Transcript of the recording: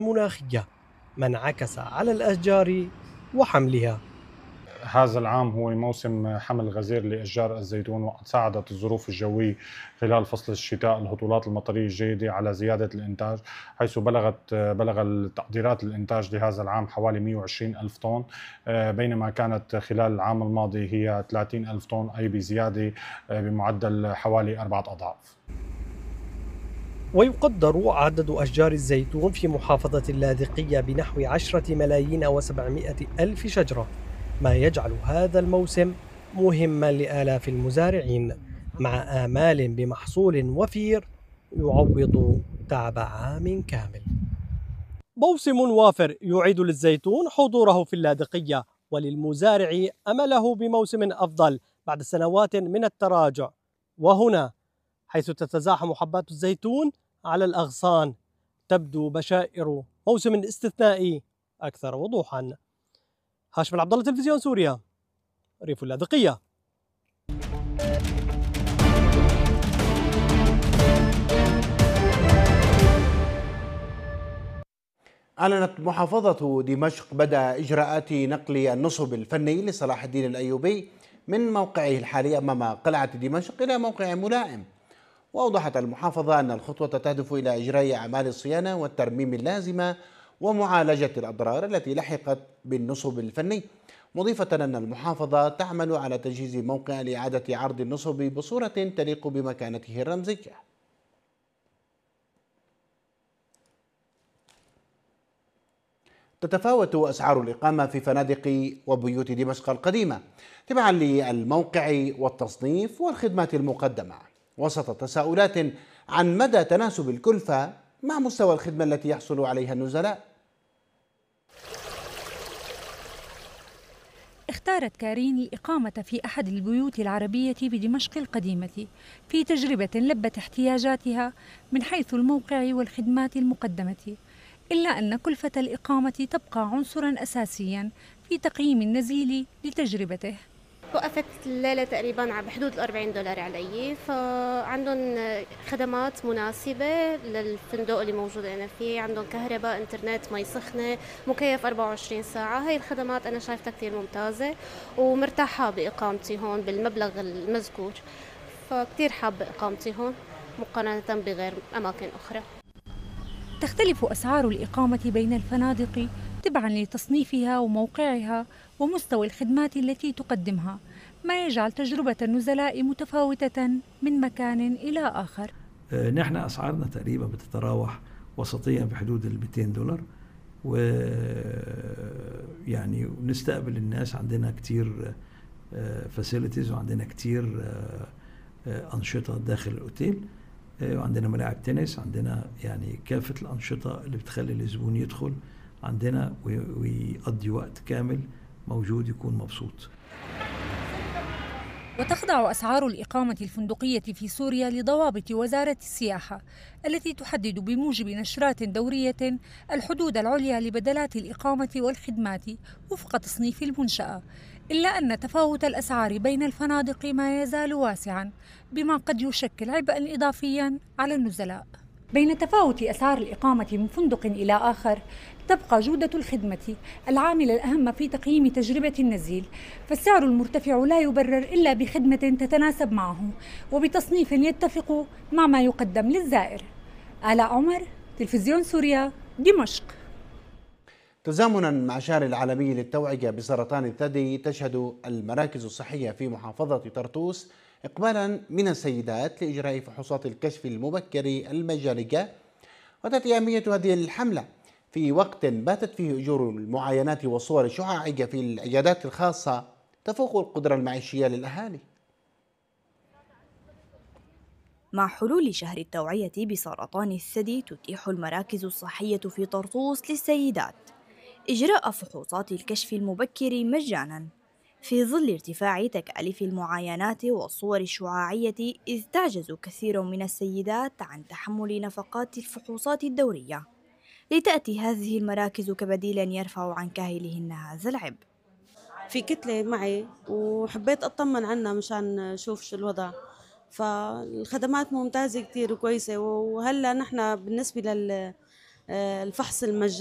مناخية ما انعكس على الأشجار وحملها. هذا العام هو موسم حمل غزير لأشجار الزيتون، وقد ساعدت الظروف الجوية خلال فصل الشتاء الهطولات المطرية الجيدة على زيادة الإنتاج، حيث بلغ التقديرات الإنتاج لهذا العام حوالي 120 ألف طن، بينما كانت خلال العام الماضي هي 30 ألف طن، أي بزيادة بمعدل حوالي 4 أضعاف. ويقدر عدد أشجار الزيتون في محافظة اللاذقية بنحو 10,700,000 ألف شجرة، ما يجعل هذا الموسم مهما لآلاف المزارعين، مع آمال بمحصول وفير يعوض تعب عام كامل. موسم وافر يعيد للزيتون حضوره في اللاذقية، وللمزارع أمله بموسم أفضل بعد سنوات من التراجع. وهنا حيث تتزاحم حبات الزيتون على الأغصان تبدو بشائر موسم استثنائي أكثر وضوحا. هاشم العبد الله، تلفزيون سوريا، ريف اللاذقية. أعلنت محافظة دمشق بدء إجراءات نقل النصب الفني لصلاح الدين الأيوبي من موقعه الحالي أمام قلعة دمشق إلى موقع ملائم. وأوضحت المحافظة أن الخطوة تهدف إلى إجراء أعمال الصيانة والترميم اللازمة ومعالجة الأضرار التي لحقت بالنصب الفني، مضيفة أن المحافظة تعمل على تجهيز موقع لإعادة عرض النصب بصورة تليق بمكانته الرمزية. تتفاوت أسعار الإقامة في فنادق وبيوت دمشق القديمة تبعا للموقع والتصنيف والخدمات المقدمة، وسط تساؤلات عن مدى تناسب الكلفة مع مستوى الخدمة التي يحصل عليها النزلاء. اختارت كارين الإقامة في أحد البيوت العربية بدمشق القديمة في تجربة لبت احتياجاتها من حيث الموقع والخدمات المقدمة، إلا أن كلفة الإقامة تبقى عنصراً أساسياً في تقييم النزيل لتجربته. وقفت الليلة تقريباً بحدود $40 علي، فعندهم خدمات مناسبة للفندق اللي موجود أنا فيه، عندهم كهرباء، إنترنت، مي سخنة، مكيف 24 ساعة. هاي الخدمات أنا شايفتها كتير ممتازة ومرتاحة بإقامتي هون بالمبلغ المذكور، فكتير حابة إقامتي هون مقارنة بغير أماكن أخرى. تختلف أسعار الإقامة بين الفنادق تبعاً لتصنيفها وموقعها ومستوى الخدمات التي تقدمها، ما يجعل تجربة النزلاء متفاوتة من مكان إلى آخر. نحن أسعارنا تقريبا بتتراوح وسطيا بحدود $200، ويعني نستقبل الناس. عندنا كتير فاسيلتيز وعندنا كتير أنشطة داخل الأوتيل، وعندنا ملاعب تنس، عندنا يعني كافة الأنشطة اللي بتخلي الزبون يدخل عندنا ويقضي وقت كامل موجود، يكون مبسوط. وتخضع أسعار الإقامة الفندقية في سوريا لضوابط وزارة السياحة التي تحدد بموجب نشرات دورية الحدود العليا لبدلات الإقامة والخدمات وفق تصنيف المنشأة، إلا أن تفاوت الأسعار بين الفنادق ما يزال واسعاً، بما قد يشكل عبئاً إضافياً على النزلاء. بين تفاوت أسعار الإقامة من فندق إلى آخر تبقى جودة الخدمة العامل الأهم في تقييم تجربة النزيل، فالسعر المرتفع لا يبرر إلا بخدمة تتناسب معه وبتصنيف يتفق مع ما يقدم للزائر. آلاء عمر، تلفزيون سوريا، دمشق. تزامنا مع الشهر العالمي للتوعية بسرطان الثدي، تشهد المراكز الصحية في محافظة طرطوس إقبالا من السيدات لإجراء فحوصات الكشف المبكر المجانية. وتأتي أهمية هذه الحملة في وقت باتت فيه أجور المعاينات والصور الشعاعية في العيادات الخاصة تفوق القدرة المعيشية للأهالي. مع حلول شهر التوعية بسرطان الثدي، تتيح المراكز الصحية في طرطوس للسيدات إجراء فحوصات الكشف المبكر مجاناً، في ظل ارتفاع تكاليف المعاينات والصور الشعاعية، إذ تعجز كثير من السيدات عن تحمل نفقات الفحوصات الدورية. لتأتي هذه المراكز كبديل يرفع عن كاهلهن هذا العبء. في كتلة معي وحبيت أطمن عنها مشان أشوف شو الوضع، فالخدمات ممتازة كتير وكويسة. وهلا نحن بالنسبة الفحص المجاني